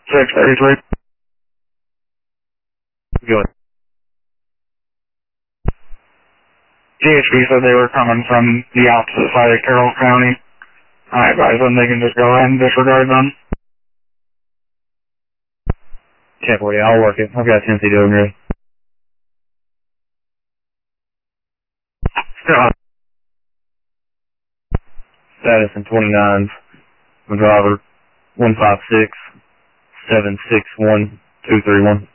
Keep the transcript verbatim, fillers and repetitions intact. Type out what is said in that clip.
six thirty-three. Good. G H B said they were coming from the opposite side of Carroll County. I advise them they can just go ahead and disregard them. ten forty, I'll work it. I've got ten C doing ready. Still. Status in twenty-nines. My driver, one five six, seven six one, two three one.